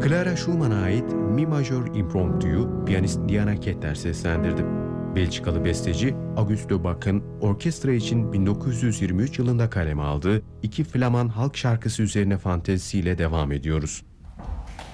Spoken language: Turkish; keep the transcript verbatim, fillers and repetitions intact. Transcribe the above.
Clara Schumann'a ait Mi Majör Impromptu'yu piyanist Diana Ketter seslendirdi. Belçikalı besteci Augusto Bach'ın orkestra için bin dokuz yüz yirmi üç yılında kaleme aldığı iki Flaman halk şarkısı üzerine fantezisiyle devam ediyoruz.